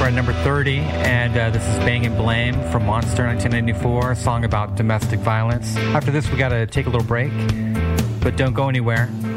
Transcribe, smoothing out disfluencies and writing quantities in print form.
at number 30, and this is Bang and Blame from Monster 1994, a song about domestic violence. After this, we got to take a little break, but don't go anywhere.